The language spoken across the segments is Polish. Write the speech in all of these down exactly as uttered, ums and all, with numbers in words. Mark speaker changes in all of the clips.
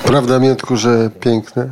Speaker 1: Prawda, Mietku, że piękne?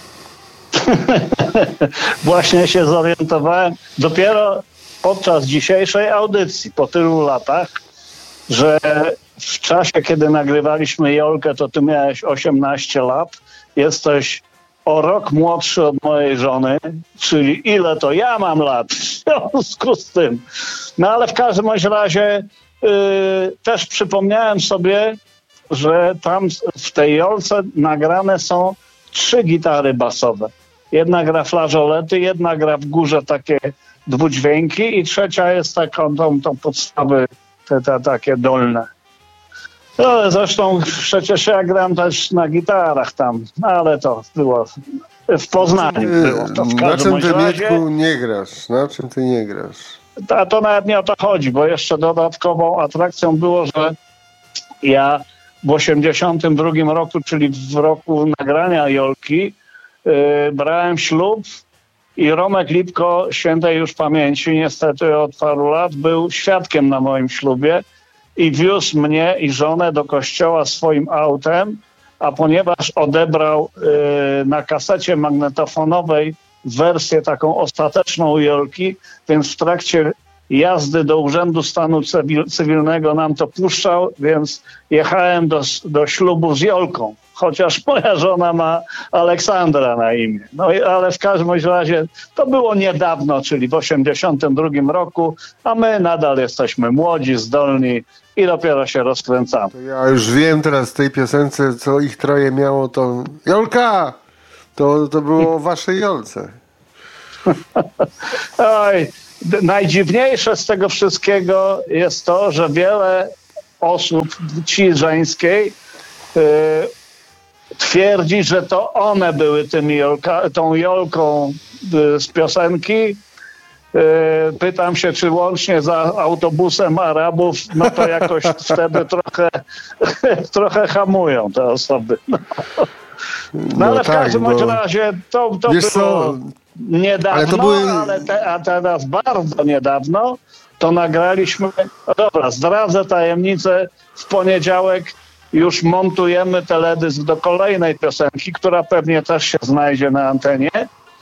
Speaker 2: Właśnie się zorientowałem dopiero podczas dzisiejszej audycji, po tylu latach, że w czasie, kiedy nagrywaliśmy Jolkę, to ty miałeś osiemnaście lat. Jesteś o rok młodszy od mojej żony, czyli ile to ja mam lat w związku z tym. No ale w każdym razie yy, też przypomniałem sobie, że tam w tej Jolce nagrane są trzy gitary basowe. Jedna gra flażolety, jedna gra w górze takie dwudźwięki i trzecia jest taką tą, tą podstawy te, te takie dolne. No, zresztą przecież ja gram też na gitarach tam, ale to było w Poznaniu. Było to w
Speaker 1: na czym ty,
Speaker 2: razie,
Speaker 1: Mietku, nie grasz? Na czym ty nie grasz?
Speaker 2: A to nawet nie o to chodzi, bo jeszcze dodatkową atrakcją było, że ja w osiemdziesiątym drugim roku, czyli w roku nagrania Jolki, yy, brałem ślub i Romek Lipko, świętej już pamięci, niestety od paru lat, był świadkiem na moim ślubie i wiózł mnie i żonę do kościoła swoim autem, a ponieważ odebrał yy, na kasecie magnetofonowej wersję taką ostateczną Jolki, więc w trakcie jazdy do Urzędu Stanu Cywilnego nam to puszczał, więc jechałem do, do ślubu z Jolką, chociaż moja żona ma Aleksandra na imię. No ale w każdym razie to było niedawno, czyli w osiemdziesiątym drugim roku, a my nadal jesteśmy młodzi, zdolni i dopiero się rozkręcamy.
Speaker 1: To ja już wiem teraz w tej piosence, co ich troje miało, to Jolka! To, to było o waszej Jolce.
Speaker 2: Oj, najdziwniejsze z tego wszystkiego jest to, że wiele osób płci żeńskiej yy, twierdzi, że to one były tymi Jolka, tą Jolką yy, z piosenki. Yy, pytam się, czy łącznie za autobusem Arabów, no to jakoś wtedy trochę, trochę hamują te osoby. No, no ale w tak, każdym bo... razie to, to było... Co? Niedawno, ale, to były... ale te, a teraz bardzo niedawno to nagraliśmy, no dobra, zdradzę tajemnicę, w poniedziałek już montujemy teledysk do kolejnej piosenki, która pewnie też się znajdzie na antenie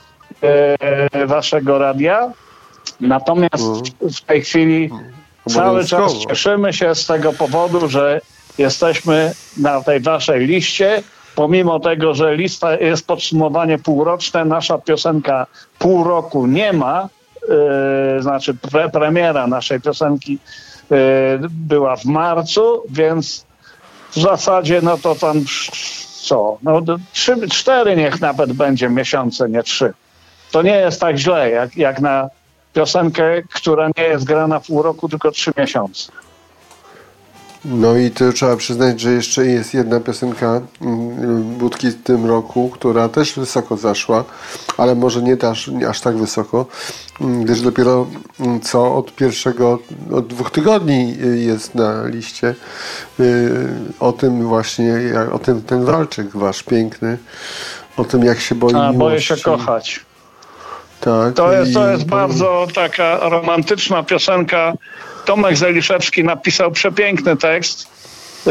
Speaker 2: e, waszego radia. Natomiast w, w tej chwili cały czas cieszymy się z tego powodu, że jesteśmy na tej waszej liście. Pomimo tego, że lista jest podsumowanie półroczne, nasza piosenka pół roku nie ma, yy, znaczy pre, premiera naszej piosenki yy, była w marcu, więc w zasadzie no to tam co, no trzy, cztery niech nawet będzie miesiące, nie trzy. To nie jest tak źle, jak, jak na piosenkę, która nie jest grana pół roku, tylko trzy miesiące.
Speaker 1: No i to trzeba przyznać, że jeszcze jest jedna piosenka Budki w tym roku, która też wysoko zaszła, ale może nie aż, nie aż tak wysoko, gdyż dopiero co od pierwszego, od dwóch tygodni jest na liście. O tym właśnie, o tym ten walczyk wasz piękny, o tym jak się boi
Speaker 2: A,
Speaker 1: miłości.
Speaker 2: Boję się kochać.
Speaker 1: Tak,
Speaker 2: to jest, to jest
Speaker 1: i...
Speaker 2: bardzo taka romantyczna piosenka. Tomek Zeliszewski napisał przepiękny tekst. Yy,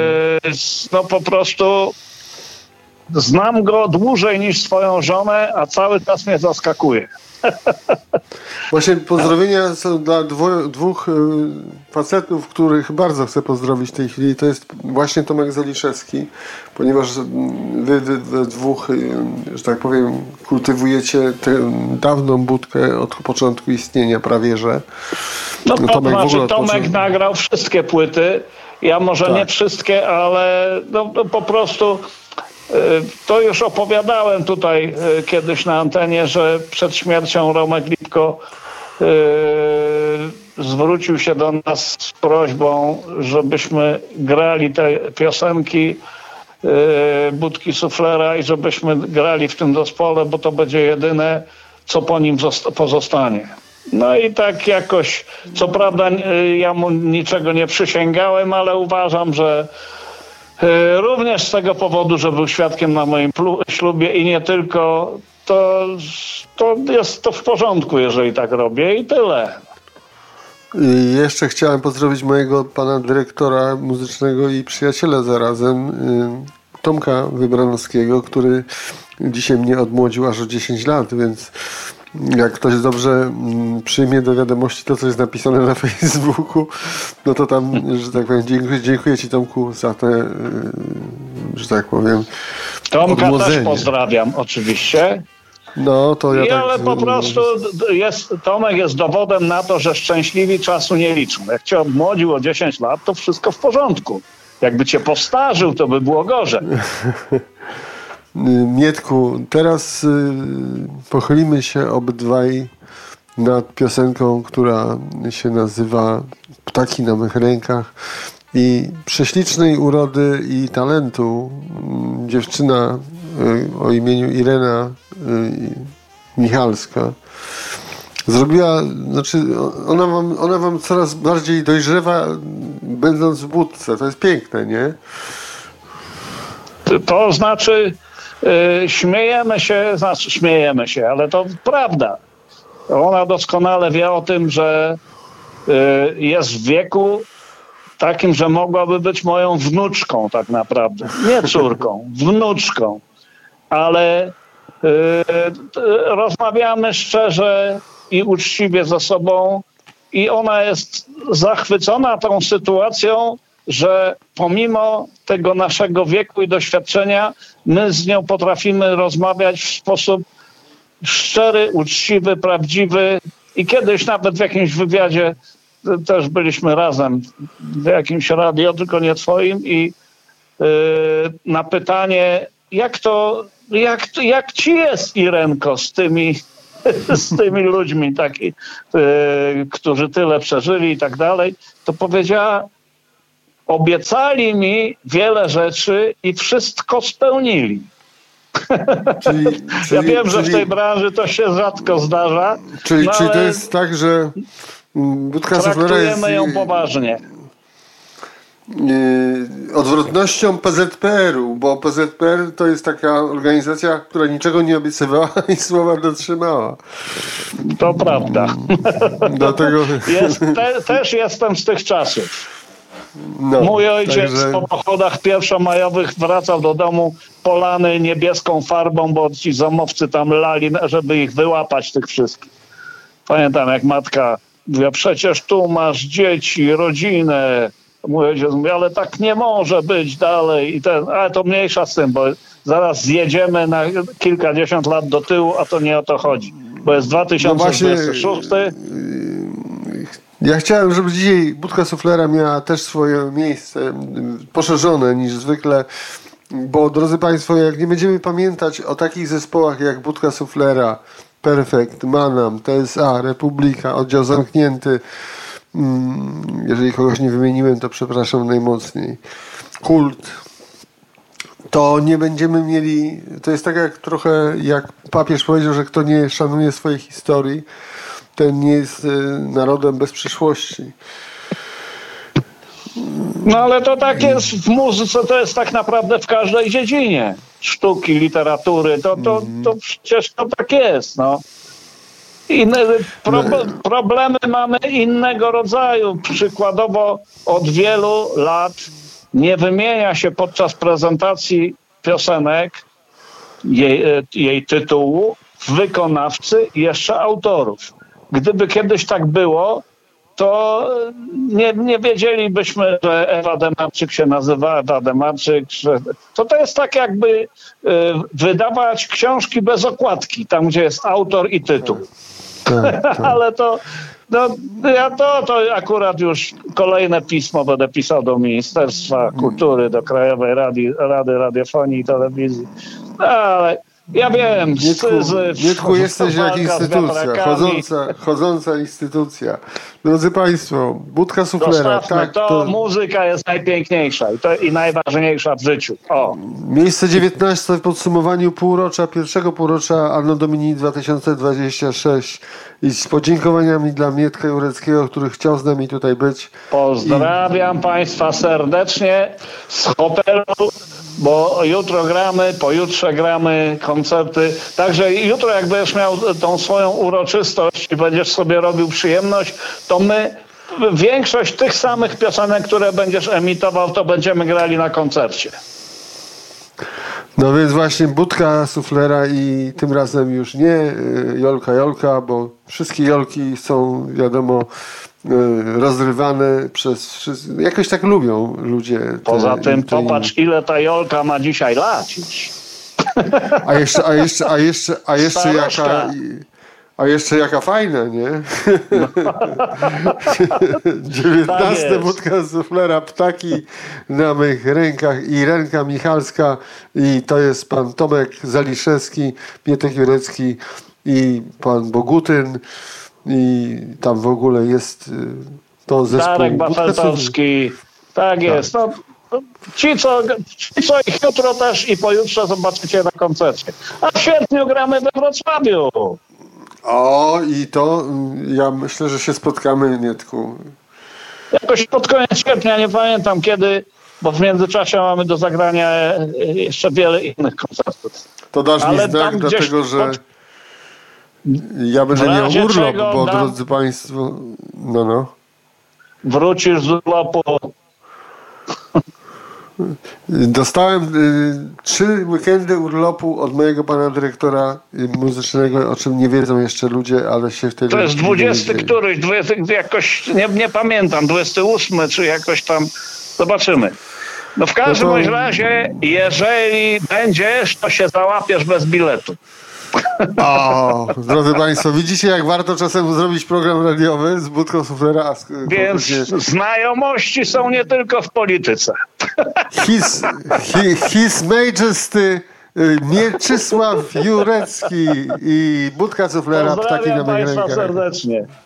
Speaker 2: no po prostu znam go dłużej niż swoją żonę, a cały czas mnie zaskakuje.
Speaker 1: Właśnie pozdrowienia są dla dwo, dwóch facetów, których bardzo chcę pozdrowić w tej chwili. To jest właśnie Tomek Zeliszewski, ponieważ wy, wy, wy dwóch, że tak powiem, kultywujecie tę dawną budkę od początku istnienia prawie, że...
Speaker 2: No to Tomek, znaczy, Tomek nagrał wszystkie płyty. Ja może tak. nie wszystkie, ale no, no po prostu... To już opowiadałem tutaj kiedyś na antenie, że przed śmiercią Romek Lipko yy, zwrócił się do nas z prośbą, żebyśmy grali te piosenki yy, Budki Suflera i żebyśmy grali w tym zespole, bo to będzie jedyne, co po nim zosta- pozostanie. No i tak jakoś, co prawda yy, ja mu niczego nie przysięgałem, ale uważam, że również z tego powodu, że był świadkiem na moim ślubie i nie tylko, to, to jest to w porządku, jeżeli tak robię i tyle.
Speaker 1: I jeszcze chciałem pozdrowić mojego pana dyrektora muzycznego i przyjaciela zarazem, Tomka Wybranowskiego, który dzisiaj mnie odmłodził aż o dziesięć lat, więc jak ktoś dobrze mm, przyjmie do wiadomości to, co jest napisane na Facebooku, no to tam, że tak powiem, dziękuję, dziękuję Ci, Tomku, za te, yy, że tak powiem,
Speaker 2: Tomka
Speaker 1: odmłodzenie.
Speaker 2: też pozdrawiam oczywiście.
Speaker 1: No, to ja
Speaker 2: I
Speaker 1: tak,
Speaker 2: ale po prostu jest, Tomek jest dowodem na to, że szczęśliwi czasu nie liczą. Jak cię odmłodził o dziesięć lat, to wszystko w porządku. Jakby cię postarzył, to by było gorzej.
Speaker 1: Mietku, teraz y, pochylimy się obydwaj nad piosenką, która się nazywa Ptaki na mych rękach i prześlicznej urody i talentu y, dziewczyna y, o imieniu Irena y, Michalska zrobiła, znaczy ona wam, ona wam coraz bardziej dojrzewa będąc w budce. To jest piękne, nie?
Speaker 2: To znaczy yy, śmiejemy się, znaczy śmiejemy się, ale to prawda. Ona doskonale wie o tym, że yy, jest w wieku takim, że mogłaby być moją wnuczką tak naprawdę. Nie córką, wnuczką. Ale yy, rozmawiamy szczerze i uczciwie ze sobą i ona jest zachwycona tą sytuacją, że pomimo tego naszego wieku i doświadczenia my z nią potrafimy rozmawiać w sposób szczery, uczciwy, prawdziwy i kiedyś nawet w jakimś wywiadzie też byliśmy razem w jakimś radio, tylko nie twoim i yy, na pytanie jak to, jak, jak ci jest, Irenko, z tymi z tymi ludźmi, taki, yy, którzy tyle przeżyli i tak dalej, to powiedziała, obiecali mi wiele rzeczy i wszystko spełnili.
Speaker 1: Czyli, czyli,
Speaker 2: ja wiem, że
Speaker 1: czyli,
Speaker 2: w tej branży to się rzadko zdarza.
Speaker 1: Czyli,
Speaker 2: no
Speaker 1: czyli to
Speaker 2: ale
Speaker 1: jest tak, że budka suflera jest
Speaker 2: traktujemy ją poważnie.
Speaker 1: Yy, odwrotnością P Z P R-u, bo P Z P R to jest taka organizacja, która niczego nie obiecywała i słowa dotrzymała.
Speaker 2: To prawda.
Speaker 1: Dlatego...
Speaker 2: Jest, te, też jestem z tych czasów.
Speaker 1: No,
Speaker 2: Mój ojciec
Speaker 1: także...
Speaker 2: po pochodach pierwszomajowych wracał do domu polany niebieską farbą, bo ci zomowcy tam lali, żeby ich wyłapać, tych wszystkich. Pamiętam, jak matka mówiła, przecież tu masz dzieci, rodzinę. Mój ojciec mówi, ale tak nie może być dalej. I ten, ale to mniejsza z tym, bo zaraz zjedziemy na kilkadziesiąt lat do tyłu, a to nie o to chodzi. Bo jest dwa tysiące dwudziesty szósty.
Speaker 1: Ja chciałem, żeby dzisiaj budka suflera miała też swoje miejsce, poszerzone niż zwykle, bo drodzy Państwo, jak nie będziemy pamiętać o takich zespołach jak budka suflera, Perfekt, Manam, T S A, Republika, Oddział Zamknięty, jeżeli kogoś nie wymieniłem, to przepraszam najmocniej, Kult, to nie będziemy mieli, to jest tak jak trochę, jak papież powiedział, że kto nie szanuje swojej historii, ten nie jest narodem bez przyszłości.
Speaker 2: No ale to tak jest w muzyce, to jest tak naprawdę w każdej dziedzinie sztuki, literatury, to, to, to przecież to tak jest, no. Inne, pro, problemy mamy innego rodzaju. Przykładowo od wielu lat nie wymienia się podczas prezentacji piosenek jej, jej tytułu, wykonawcy i jeszcze autorów. Gdyby kiedyś tak było, to nie, nie wiedzielibyśmy, że Ewa Demarczyk się nazywa Ewa Demarczyk. Że to, to jest tak jakby y, wydawać książki bez okładki, tam gdzie jest autor i tytuł. Tak, tak. Ale to, no, ja to, to akurat już kolejne pismo będę pisał do Ministerstwa Kultury, do Krajowej Rady, Rady Radiofonii i Telewizji. No, ale ja wiem,
Speaker 1: Mietku, Mietku jesteś jak instytucja, chodząca, chodząca instytucja. Drodzy Państwo, budka suflera. Tak,
Speaker 2: to, to muzyka jest najpiękniejsza i, to, i najważniejsza w życiu. O.
Speaker 1: Miejsce dziewiętnaste w podsumowaniu półrocza, pierwszego półrocza Anno Domini dwa tysiące dwudziestego szóstego i z podziękowaniami dla Mietka Jureckiego, który chciał z nami tutaj być.
Speaker 2: Pozdrawiam I... Państwa serdecznie z hotelu, bo jutro gramy, pojutrze gramy koncerty. Także jutro, jak będziesz miał tą swoją uroczystość i będziesz sobie robił przyjemność, to my większość tych samych piosenek, które będziesz emitował, to będziemy grali na koncercie.
Speaker 1: No więc właśnie budka suflera i tym razem już nie y, Jolka Jolka, bo wszystkie Jolki są, wiadomo, y, rozrywane przez wszystkich. Jakoś tak lubią ludzie. Te,
Speaker 2: Poza tym
Speaker 1: te
Speaker 2: popatrz, ile ta Jolka ma dzisiaj lat.
Speaker 1: A jeszcze, a jeszcze, a jeszcze, a jeszcze
Speaker 2: Staruszka.
Speaker 1: jaka... A jeszcze jaka fajna, nie? dziewiętnaste
Speaker 2: Tak
Speaker 1: budka suflera, ptaki na mych rękach i Renka Michalska i to jest pan Tomek Zaliszewski, Mietek Jurecki i pan Bogutyn i tam w ogóle jest to zespół.
Speaker 2: Darek Bafeltowski. Tak jest. No, ci, co, ci, co ich jutro też i pojutrze zobaczycie na koncercie. A w sierpniu gramy we Wrocławiu.
Speaker 1: O, i to ja myślę, że się spotkamy, Mietku.
Speaker 2: Jakoś pod koniec sierpnia, nie pamiętam kiedy, bo w międzyczasie mamy do zagrania jeszcze wiele innych koncertów.
Speaker 1: To dasz
Speaker 2: Ale
Speaker 1: mi znak,
Speaker 2: tam gdzieś
Speaker 1: dlatego że
Speaker 2: pod-
Speaker 1: ja będę
Speaker 2: W
Speaker 1: miał
Speaker 2: razie
Speaker 1: urlop,
Speaker 2: czego
Speaker 1: bo
Speaker 2: dam-
Speaker 1: drodzy Państwo, no no.
Speaker 2: Wrócisz z urlopu.
Speaker 1: Dostałem y, trzy weekendy urlopu od mojego pana dyrektora y, muzycznego, o czym nie wiedzą jeszcze ludzie, ale się wtedy...
Speaker 2: To jest dwudziesty
Speaker 1: dowiedzieli.
Speaker 2: któryś, dwudziesty, jakoś, nie, nie pamiętam, dwudziesty ósmy czy jakoś tam, zobaczymy. No w każdym
Speaker 1: No to-
Speaker 2: bądź razie, jeżeli będziesz, to się załapiesz bez biletu.
Speaker 1: O, drodzy Państwo, widzicie jak warto czasem zrobić program radiowy z budką suflera, a z,
Speaker 2: Więc
Speaker 1: konkretnie
Speaker 2: znajomości są nie tylko w polityce.
Speaker 1: His, hi, his Majesty y, Mieczysław Jurecki i budka suflera, ptaki na
Speaker 2: Pozdrawiam
Speaker 1: mych
Speaker 2: Państwa
Speaker 1: rękach.
Speaker 2: serdecznie.